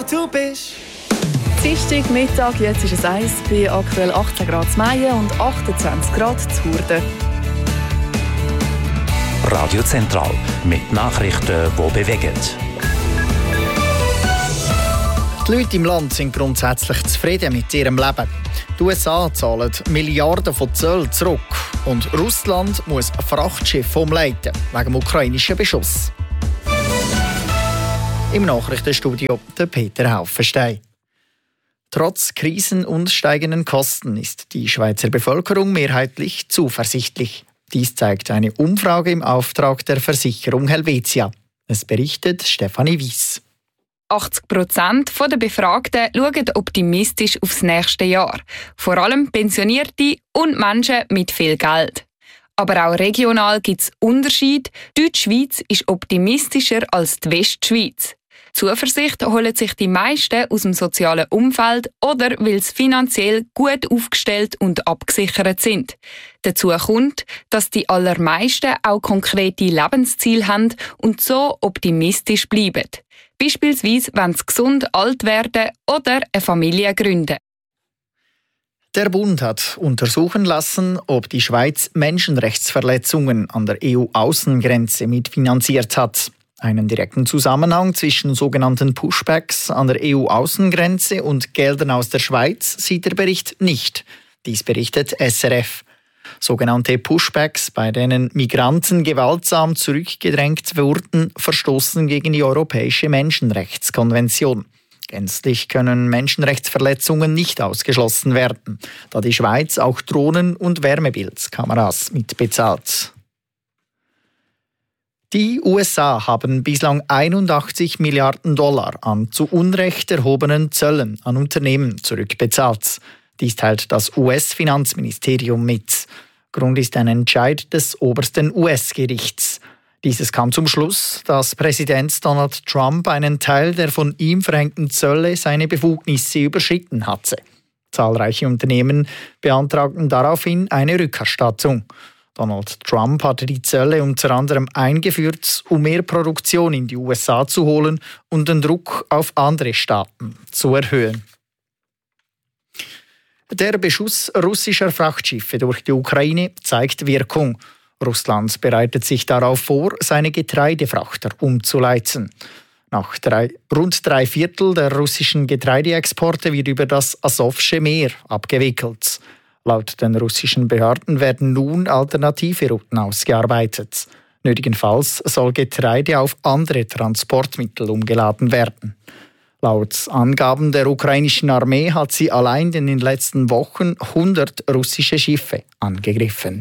du bist. Dienstag Mittag, jetzt ist es 1, bei aktuell 18 Grad zu Meien und 28 Grad zu Hurden. Radio Zentral mit Nachrichten, die bewegen. Die Leute im Land sind grundsätzlich zufrieden mit ihrem Leben. Die USA zahlen Milliarden von Zöllen zurück und Russland muss Frachtschiffe umleiten wegen dem ukrainischen Beschuss. Im Nachrichtenstudio der Peter Haufenstein. Trotz Krisen und steigenden Kosten ist die Schweizer Bevölkerung mehrheitlich zuversichtlich. Dies zeigt eine Umfrage im Auftrag der Versicherung Helvetia. Es berichtet Stefanie Weiss. 80% der Befragten schauen optimistisch aufs nächste Jahr. Vor allem Pensionierte und Menschen mit viel Geld. Aber auch regional gibt es Unterschiede. Die Deutschschweiz ist optimistischer als die Westschweiz. Zuversicht holen sich die meisten aus dem sozialen Umfeld oder weil sie finanziell gut aufgestellt und abgesichert sind. Dazu kommt, dass die allermeisten auch konkrete Lebensziele haben und so optimistisch bleiben. Beispielsweise, wenn sie gesund alt werden oder eine Familie gründen. Der Bund hat untersuchen lassen, ob die Schweiz Menschenrechtsverletzungen an der EU-Außengrenze mitfinanziert hat. Einen direkten Zusammenhang zwischen sogenannten Pushbacks an der EU-Außengrenze und Geldern aus der Schweiz sieht der Bericht nicht. Dies berichtet SRF. Sogenannte Pushbacks, bei denen Migranten gewaltsam zurückgedrängt wurden, verstoßen gegen die Europäische Menschenrechtskonvention. Gänzlich können Menschenrechtsverletzungen nicht ausgeschlossen werden, da die Schweiz auch Drohnen- und Wärmebildkameras mitbezahlt. Die USA haben bislang 81 Milliarden Dollar an zu Unrecht erhobenen Zöllen an Unternehmen zurückbezahlt. Dies teilt das US-Finanzministerium mit. Grund ist ein Entscheid des obersten US-Gerichts. Dieses kam zum Schluss, dass Präsident Donald Trump einen Teil der von ihm verhängten Zölle seine Befugnisse überschritten hatte. Zahlreiche Unternehmen beantragten daraufhin eine Rückerstattung. Donald Trump hatte die Zölle unter anderem eingeführt, um mehr Produktion in die USA zu holen und den Druck auf andere Staaten zu erhöhen. Der Beschuss russischer Frachtschiffe durch die Ukraine zeigt Wirkung. Russland bereitet sich darauf vor, seine Getreidefrachter umzuleiten. Nach rund 3/4 der russischen Getreideexporte wird über das Asowsche Meer abgewickelt. Laut den russischen Behörden werden nun alternative Routen ausgearbeitet. Nötigenfalls soll Getreide auf andere Transportmittel umgeladen werden. Laut Angaben der ukrainischen Armee hat sie allein in den letzten Wochen 100 russische Schiffe angegriffen.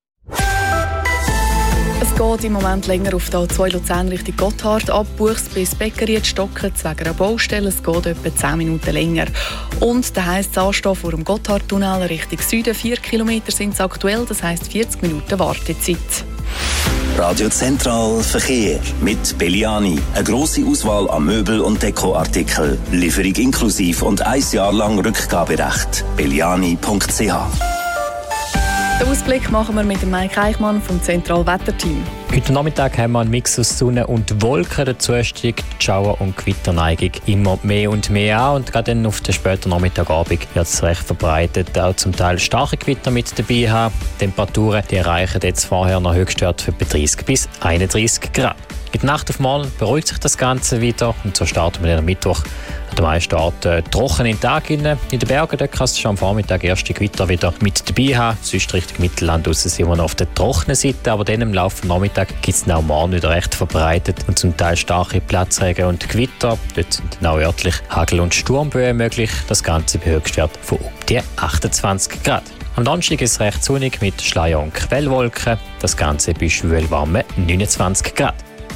Es geht im Moment länger auf der A2 Luzern Richtung Gotthard ab Buchs bis Beckeriet Stocken wegen einer Baustelle. Es geht etwa 10 Minuten länger. Und das heisst, das Anstehen vor dem Gotthardtunnel Richtung Süden 4 Kilometer sind es aktuell, das heisst 40 Minuten Wartezeit. Radio Zentral Verkehr mit Belliani. Eine grosse Auswahl an Möbel- und Dekoartikeln. Lieferung inklusiv und 1 Jahr lang Rückgaberecht. belliani.ch. Den Ausblick machen wir mit dem Mike Eichmann vom Zentralwetterteam. Heute Nachmittag haben wir einen Mix aus Sonne und Wolken. Dazu steigt die Schauer- und Gewitterneigung immer mehr und mehr an. Und gerade dann auf den späten Nachmittagabend wird es recht verbreitet. Auch zum Teil starke Gewitter mit dabei haben. Die Temperaturen die erreichen jetzt vorher noch Höchstwerte für 30 bis 31 Grad. In der Nacht auf morgen beruhigt sich das Ganze wieder und so starten wir am Mittwoch an den meisten Orten trocken in den Tag hinein. In den Bergen dort kannst du schon am Vormittag erste Gewitter wieder mit dabei haben. Sonst Richtung Mittelland raus sind wir noch auf der trockenen Seite, aber dann im Laufe des Nachmittags gibt es auch morgen wieder recht verbreitet und zum Teil starke Platzregen und Gewitter. Dort sind dann auch örtlich Hagel- und Sturmböen möglich. Das Ganze bei Höchstwert von um die 28 Grad. Am Donnerstag ist es recht sonnig mit Schleier- und Quellwolken. Das Ganze bei schwülwarmen 29 Grad.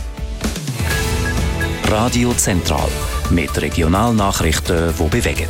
Radio Zentral mit Regionalnachrichten, die bewegen.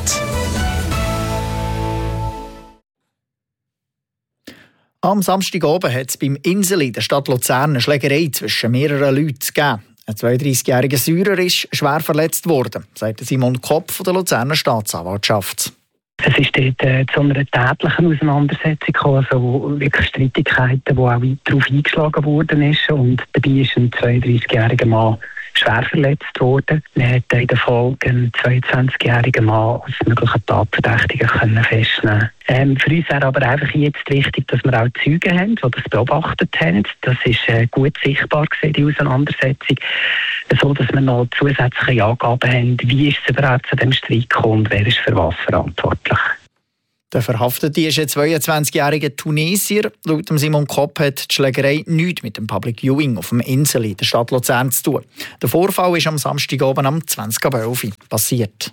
Am Samstagabend hat es beim Inseli der Stadt Luzern eine Schlägerei zwischen mehreren Leuten gegeben. Ein 32-jähriger Syrer ist schwer verletzt worden, sagt Simon Kopp von der Luzerner Staatsanwaltschaft. Es ist dort zu einer tätlichen Auseinandersetzung gekommen, also wirklich Streitigkeiten, wo auch darauf eingeschlagen worden ist. Und dabei ist ein 32-jähriger Mann schwer verletzt worden. Man hat in der Folge einen 22-jährigen Mann als möglichen Tatverdächtigen festnehmen können. Für uns wäre aber einfach jetzt wichtig, dass wir auch Zeugen haben, die das beobachtet haben. Das ist gut sichtbar gewesen, die Auseinandersetzung, so dass wir noch zusätzliche Angaben haben, wie ist es überhaupt zu dem Streit gekommen und wer ist für was verantwortlich. Der Verhaftete ist ein 22-jähriger Tunesier. Laut Simon Kopp hat die Schlägerei nichts mit dem Public Viewing auf dem Insel in der Stadt Luzern zu tun. Der Vorfall ist am Samstagabend um 20:11 Uhr passiert.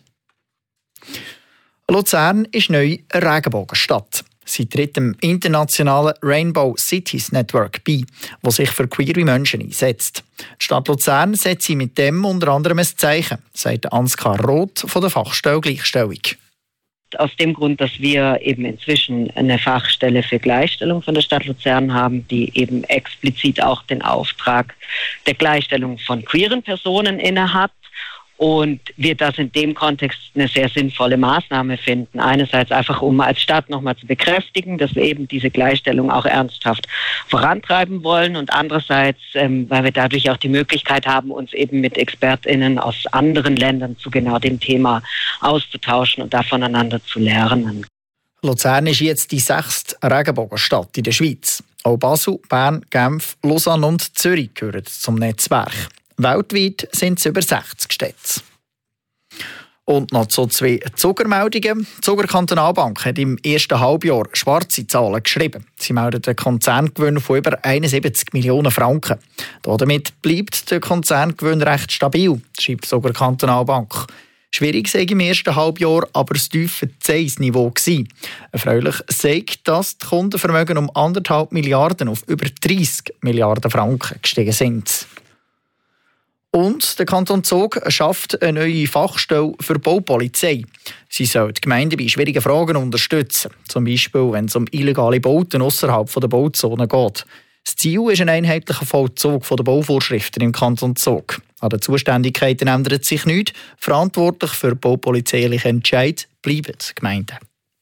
Luzern ist neu eine Regenbogenstadt. Sie tritt dem internationalen Rainbow Cities Network bei, das sich für queere Menschen einsetzt. Die Stadt Luzern setzt sie mit dem unter anderem ein Zeichen, sagt Ansgar Roth von der Fachstelle Gleichstellung. Aus dem Grund, dass wir eben inzwischen eine Fachstelle für Gleichstellung von der Stadt Luzern haben, die eben explizit auch den Auftrag der Gleichstellung von queeren Personen innehat. Und wir das in dem Kontext eine sehr sinnvolle Maßnahme finden. Einerseits einfach, um als Stadt nochmal zu bekräftigen, dass wir eben diese Gleichstellung auch ernsthaft vorantreiben wollen. Und andererseits, weil wir dadurch auch die Möglichkeit haben, uns eben mit ExpertInnen aus anderen Ländern zu genau dem Thema auszutauschen und da voneinander zu lernen. Luzern ist jetzt die 6. Regenbogenstadt in der Schweiz. Auch Basel, Bern, Genf, Lausanne und Zürich gehören zum Netzwerk. Weltweit sind es über 60 Städte. Und noch so 2 Zuckermeldungen. Die Zuger Kantonalbank hat im ersten Halbjahr schwarze Zahlen geschrieben. Sie meldet einen Konzerngewinn von über 71 Millionen Franken. Damit bleibt der Konzerngewinn recht stabil, schreibt die Zuger Kantonalbank. Schwierig sei im ersten Halbjahr aber das tiefe Zinsniveau gewesen. Erfreulich sei, dass die Kundenvermögen um 1,5 Milliarden auf über 30 Milliarden Franken gestiegen sind. Und der Kanton Zug schafft eine neue Fachstelle für Baupolizei. Sie soll die Gemeinden bei schwierigen Fragen unterstützen. Zum Beispiel, wenn es um illegale Bauten außerhalb der Bauzone geht. Das Ziel ist ein einheitlicher Vollzug der Bauvorschriften im Kanton Zug. An den Zuständigkeiten ändert sich nichts. Verantwortlich für baupolizeiliche Entscheid bleiben die Gemeinden.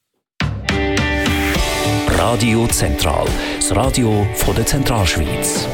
Radio Zentral, das Radio von der Zentralschweiz.